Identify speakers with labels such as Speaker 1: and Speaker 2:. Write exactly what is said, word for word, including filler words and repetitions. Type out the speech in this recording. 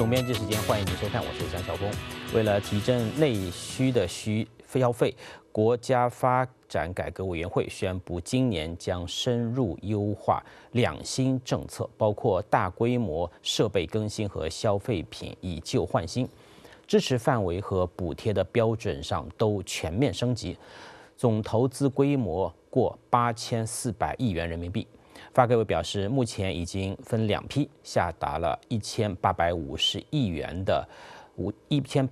Speaker 1: 总编辑时间，欢迎您收看，我是江晓峰。为了提振内需的需消费，国家发展改革委员会宣布，今年将深入优化两新政策，包括大规模设备更新和消费品以旧换新，支持范围和补贴的标准上都全面升级，总投资规模过八千四百亿元人民币。发改委表示，目前已经分两批下达了一千八百五十亿元的五一千